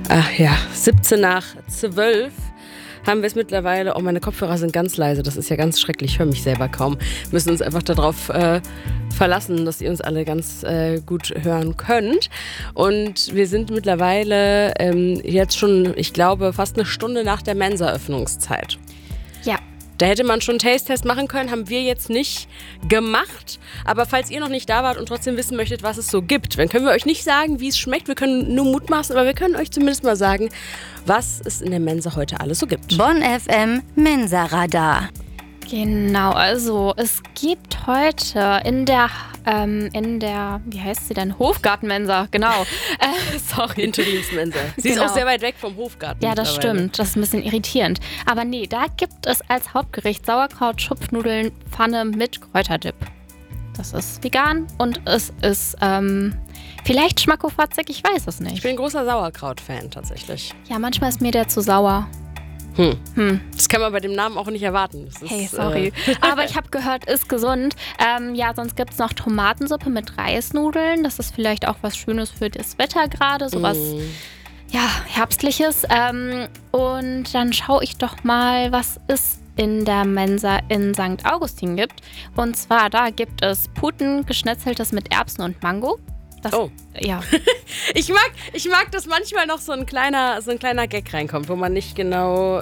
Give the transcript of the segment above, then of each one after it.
Ach ja, 17:17 haben wir es mittlerweile. Oh, meine Kopfhörer sind ganz leise. Das ist ja ganz schrecklich. Ich höre mich selber kaum. Wir müssen uns einfach darauf verlassen, dass ihr uns alle ganz gut hören könnt. Und wir sind mittlerweile jetzt schon, ich glaube, fast eine Stunde nach der Mensa-Öffnungszeit. Ja. Da hätte man schon einen Taste-Test machen können, haben wir jetzt nicht gemacht. Aber falls ihr noch nicht da wart und trotzdem wissen möchtet, was es so gibt, dann können wir euch nicht sagen, wie es schmeckt. Wir können nur mutmaßen, aber wir können euch zumindest mal sagen, was es in der Mensa heute alles so gibt. Bonn FM Mensa-Radar. Genau, also es gibt heute in der, wie heißt sie denn? Hofgartenmensa, genau. Sorry. Interimsmensa. Sie ist auch sehr weit weg vom Hofgarten. Ja, das stimmt. Das ist ein bisschen irritierend. Aber nee, da gibt es als Hauptgericht Sauerkraut, Schupfnudeln, Pfanne mit Kräuterdip. Das ist vegan und es ist vielleicht schmackofatzig, ich weiß es nicht. Ich bin ein großer Sauerkraut-Fan tatsächlich. Ja, manchmal ist mir der zu sauer. Das kann man bei dem Namen auch nicht erwarten. Das ist, hey, sorry. Aber ich habe gehört, ist gesund. Ja, sonst gibt es noch Tomatensuppe mit Reisnudeln. Das ist vielleicht auch was Schönes für das Wetter gerade. Sowas, ja, Herbstliches. Und dann schaue ich doch mal, was es in der Mensa in St. Augustin gibt. Und zwar, da gibt es Puten, geschnetzeltes mit Erbsen und Mango. Das, ja. Ich mag, dass manchmal noch so ein kleiner Gag reinkommt, wo man nicht genau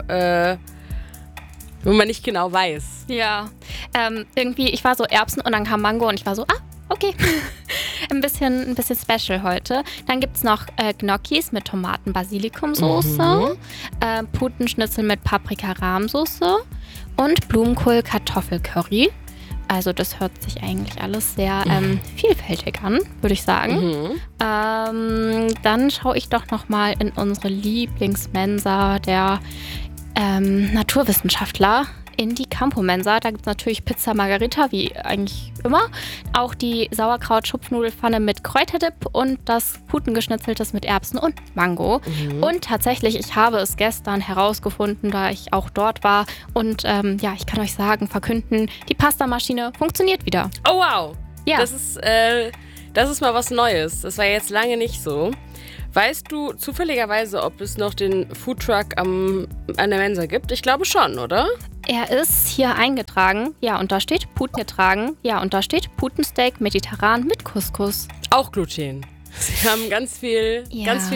weiß. Ja, irgendwie, ich war so Erbsen und dann kam Mango und ich war so, okay. ein bisschen special heute. Dann gibt es noch Gnocchis mit Tomaten-Basilikum-Soße, Putenschnitzel mit Paprika-Rahmsoße und Blumenkohl-Kartoffelcurry. Also das hört sich eigentlich alles sehr vielfältig an, würde ich sagen. Dann schaue ich doch noch mal in unsere Lieblingsmensa der Naturwissenschaftler, in die Campo-Mensa. Da gibt es natürlich Pizza Margherita, wie eigentlich immer. Auch die Sauerkraut-Schupfnudelpfanne mit Kräuterdip und das Putengeschnitzeltes mit Erbsen und Mango. Und tatsächlich, ich habe es gestern herausgefunden, da ich auch dort war. Und ja, ich kann euch verkünden, die Pastamaschine funktioniert wieder. Oh wow! Ja. Das ist mal was Neues. Das war jetzt lange nicht so. Weißt du zufälligerweise, ob es noch den Foodtruck an der Mensa gibt? Ich glaube schon, oder? Er ist hier eingetragen. Ja, und da steht Puten getragen. Ja, und da steht Putensteak mediterran mit Couscous. Auch Gluten. Sie haben ganz viel